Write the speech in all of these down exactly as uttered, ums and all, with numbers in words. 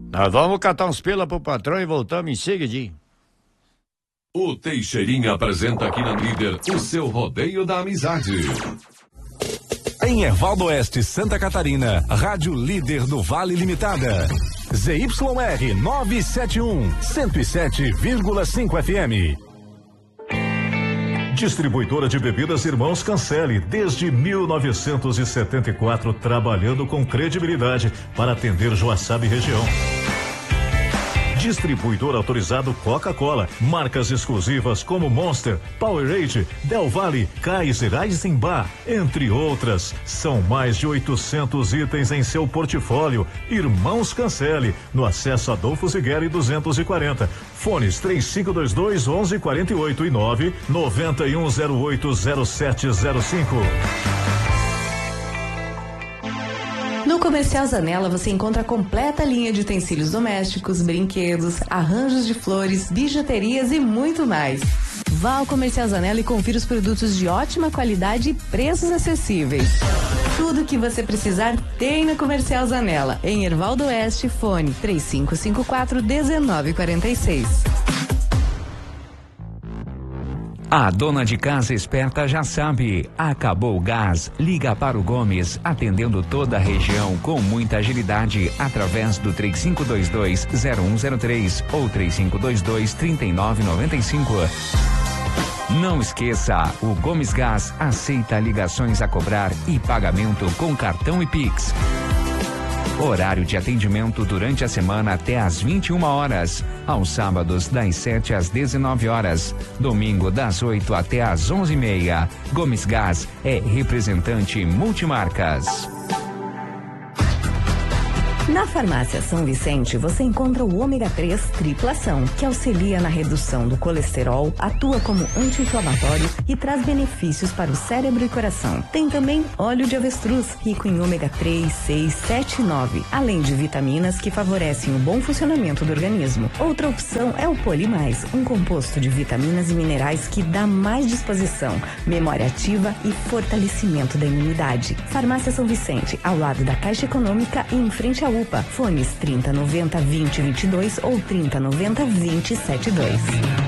Nós vamos catar uns pila pro patrão e voltamos em seguidinho. O Teixeirinha apresenta aqui na Líder o seu Rodeio da Amizade. Em Ervaldo Oeste, Santa Catarina, Rádio Líder do Vale Limitada. Z Y R novecentos e setenta e um, cento e sete vírgula cinco F M. Distribuidora de bebidas Irmãos Cancelli, desde mil novecentos e setenta e quatro, trabalhando com credibilidade para atender Joaçaba e região. Distribuidor autorizado Coca-Cola, marcas exclusivas como Monster, Powerade, Del Valle, Kaiser, Eisenbach, entre outras. São mais de oitocentos itens em seu portfólio. Irmãos Cancelli, no acesso Adolfo Zigueri duzentos e quarenta. Fones três cinco dois dois, onze quarenta e oito e nove nove um zero oito zero sete zero cinco. No Comercial Zanella você encontra a completa linha de utensílios domésticos, brinquedos, arranjos de flores, bijuterias e muito mais. Vá ao Comercial Zanella e confira os produtos de ótima qualidade e preços acessíveis. Tudo o que você precisar tem no Comercial Zanella. Em Ervaldo Oeste, fone três cinco cinco quatro, um nove quatro seis. A dona de casa esperta já sabe, acabou o gás, liga para o Gomes, atendendo toda a região com muita agilidade, através do três cinco dois dois, zero um zero três ou três cinco dois dois, três nove nove cinco. Não esqueça, o Gomes Gás aceita ligações a cobrar e pagamento com cartão e Pix. Horário de atendimento durante a semana até às vinte e uma horas. Aos sábados, das sete às dezenove horas. Domingo, das oito até às onze e meia. Gomes Gás é representante multimarcas. Na Farmácia São Vicente, você encontra o ômega três triplação, que auxilia na redução do colesterol, atua como anti-inflamatório e traz benefícios para o cérebro e coração. Tem também óleo de avestruz, rico em ômega três, seis, sete e nove, além de vitaminas que favorecem o bom funcionamento do organismo. Outra opção é o Polimais, um composto de vitaminas e minerais que dá mais disposição, memória ativa e fortalecimento da imunidade. Farmácia São Vicente, ao lado da Caixa Econômica e em frente à U P A. Fones trinta noventa, vinte, vinte e dois ou trinta noventa, vinte, setenta e dois.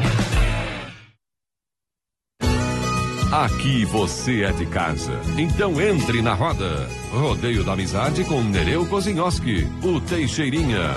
Aqui você é de casa, então entre na roda. Rodeio da Amizade com Nereu Kozinhoski, o Teixeirinha.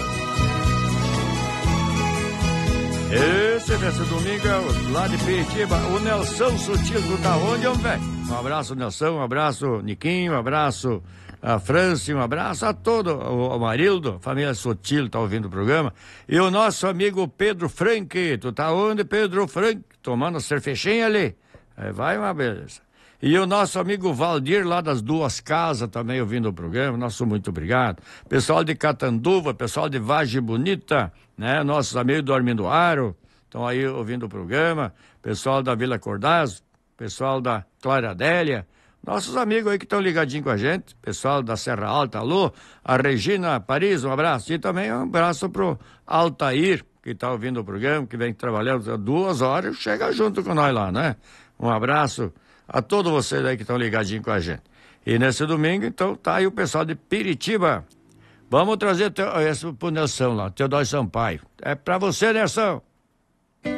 Esse nesse domingo é lá de Piritiba, o Nelson Sutil, tu tá onde, homem, velho? Um abraço, Nelson, um abraço, Niquinho, um abraço a Franci, um abraço a todo o, o Marildo, família Sutil, tá ouvindo o programa. E o nosso amigo Pedro Frank, tu tá onde, Pedro Frank? Tomando cervejinha ali. Aí vai uma beleza. E o nosso amigo Valdir, lá das Duas Casas, também ouvindo o programa, nosso muito obrigado. Pessoal de Catanduva, pessoal de Vagem Bonita, né? Nossos amigos do Armindoaro, estão aí ouvindo o programa. Pessoal da Vila Cordaz, pessoal da Clara Adélia, nossos amigos aí que estão ligadinhos com a gente, pessoal da Serra Alta, alô, a Regina Paris, um abraço. E também um abraço pro Altair, que está ouvindo o programa, que vem trabalhando duas horas, chega junto com nós lá, né? Um abraço a todos vocês aí que estão ligadinhos com a gente. E nesse domingo, então, tá aí o pessoal de Piritiba. Vamos trazer teu, esse pro Nelson lá, Teodoro Sampaio. É pra você, Nelson.